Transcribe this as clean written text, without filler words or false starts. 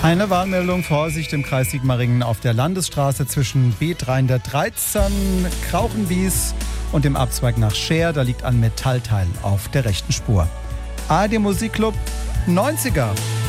Eine Warnmeldung: Vorsicht im Kreis Sigmaringen auf der Landesstraße zwischen B313 Krauchenwies und dem Abzweig nach Scheer. Da liegt ein Metallteil auf der rechten Spur. ARD Musikclub 90er.